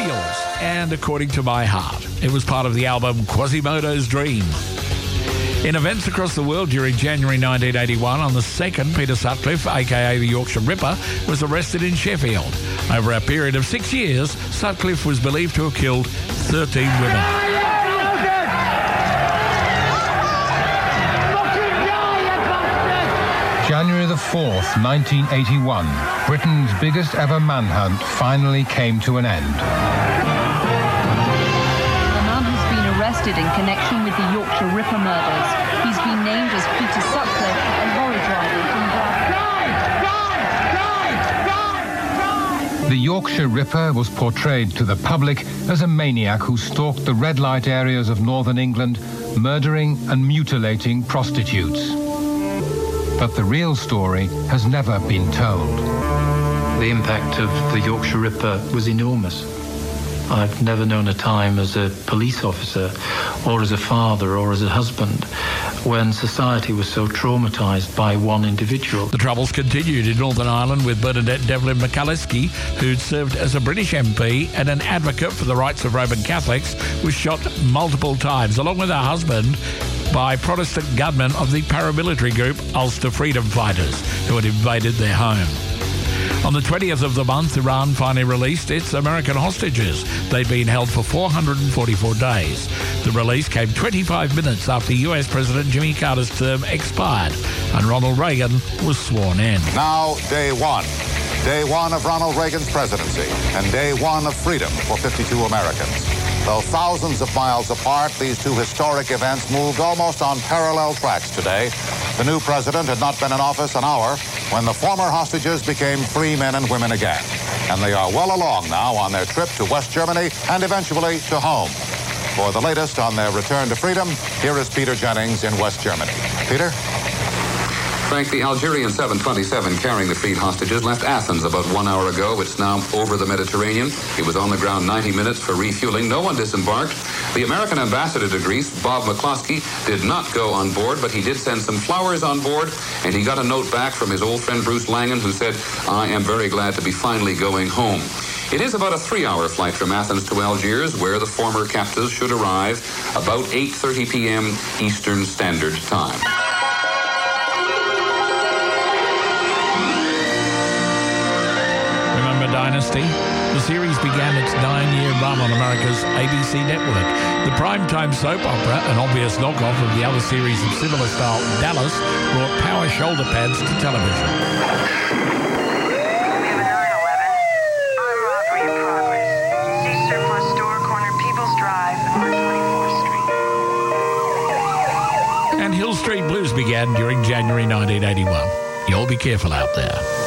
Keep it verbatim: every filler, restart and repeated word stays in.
Yours and According to My Heart. It was part of the album Quasimodo's Dream. In events across the world during January nineteen eighty-one, on the second, Peter Sutcliffe, a k a the Yorkshire Ripper, was arrested in Sheffield. Over a period of six years, Sutcliffe was believed to have killed thirteen women. January the fourth, nineteen eighty-one, Britain's biggest ever manhunt finally came to an end. Arrested in connection with the Yorkshire Ripper murders. He's been named as Peter Sutcliffe, a lorry driver from Glasgow. The Yorkshire Ripper was portrayed to the public as a maniac who stalked the red light areas of northern England, murdering and mutilating prostitutes. But the real story has never been told. The impact of the Yorkshire Ripper was enormous. I've never known a time as a police officer or as a father or as a husband when society was so traumatised by one individual. The troubles continued in Northern Ireland with Bernadette Devlin McCullesky, who'd served as a British M P and an advocate for the rights of Roman Catholics, was shot multiple times, along with her husband, by Protestant gunmen of the paramilitary group Ulster Freedom Fighters, who had invaded their home. On the twentieth of the month, Iran finally released its American hostages. They'd been held for four hundred forty-four days. The release came twenty-five minutes after U S President Jimmy Carter's term expired and Ronald Reagan was sworn in. Now, day one. Day one of Ronald Reagan's presidency and day one of freedom for fifty-two Americans. Though thousands of miles apart, these two historic events moved almost on parallel tracks today. The new president had not been in office an hour when the former hostages became free men and women again. And they are well along now on their trip to West Germany and eventually to home. For the latest on their return to freedom, here is Peter Jennings in West Germany. Peter? Frank, the Algerian seven twenty-seven carrying the freed hostages left Athens about one hour ago. It's now over the Mediterranean. It was on the ground ninety minutes for refueling. No one disembarked. The American ambassador to Greece, Bob McCloskey, did not go on board, but he did send some flowers on board, and he got a note back from his old friend Bruce Langan, who said, "I am very glad to be finally going home." It is about a three-hour flight from Athens to Algiers, where the former captives should arrive about eight thirty p.m. Eastern Standard Time. Dynasty. The series began its nine-year run on America's A B C network. The primetime soap opera, an obvious knockoff of the other series of similar style, Dallas, brought power shoulder pads to television. We have a nine eleven. I'm robbery in progress. See surplus store corner People's Drive on twenty-fourth Street. And Hill Street Blues began during January nineteen eighty-one. You'll be careful out there.